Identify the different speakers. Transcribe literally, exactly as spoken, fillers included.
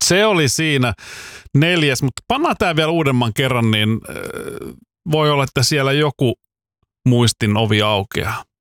Speaker 1: Se oli siinä neljäs, mutta pannaan tää vielä uudemman kerran, niin äh, voi olla, että siellä joku muistin ovi aukeaa.